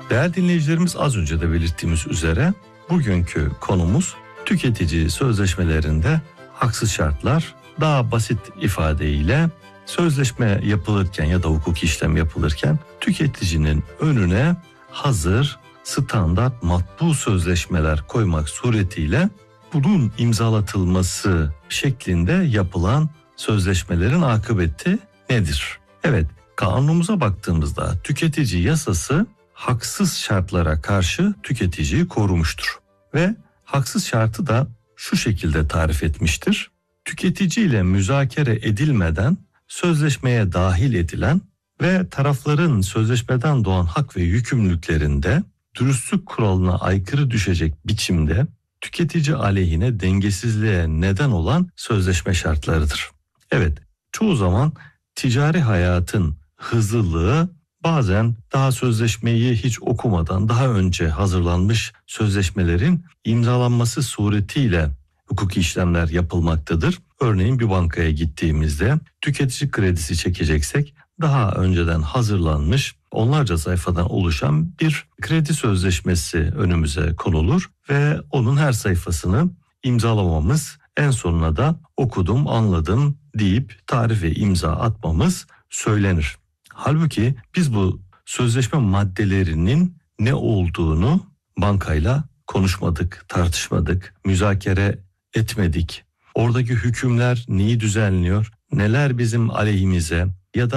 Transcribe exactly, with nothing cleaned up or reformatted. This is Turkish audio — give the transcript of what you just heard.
Değerli dinleyicilerimiz, az önce de belirttiğimiz üzere bugünkü konumuz tüketici sözleşmelerinde haksız şartlar. Daha basit ifadeyle sözleşme yapılırken ya da hukuki işlem yapılırken tüketicinin önüne hazır standart matbu sözleşmeler koymak suretiyle bunun imzalatılması şeklinde yapılan sözleşmelerin akıbeti nedir? Evet, kanunumuza baktığımızda tüketici yasası haksız şartlara karşı tüketiciyi korumuştur. Ve haksız şartı da şu şekilde tarif etmiştir. Tüketici ile müzakere edilmeden sözleşmeye dahil edilen ve tarafların sözleşmeden doğan hak ve yükümlülüklerinde dürüstlük kuralına aykırı düşecek biçimde tüketici aleyhine dengesizliğe neden olan sözleşme şartlarıdır. Evet, çoğu zaman ticari hayatın hızlılığı bazen daha sözleşmeyi hiç okumadan daha önce hazırlanmış sözleşmelerin imzalanması suretiyle hukuki işlemler yapılmaktadır. Örneğin bir bankaya gittiğimizde tüketici kredisi çekeceksek daha önceden hazırlanmış onlarca sayfadan oluşan bir kredi sözleşmesi önümüze konulur ve onun her sayfasını imzalamamız, en sonuna da okudum, anladım deyip tarih ve imza atmamız söylenir. Halbuki biz bu sözleşme maddelerinin ne olduğunu bankayla konuşmadık, tartışmadık, müzakere etmedik. Oradaki hükümler neyi düzenliyor, neler bizim aleyhimize ya da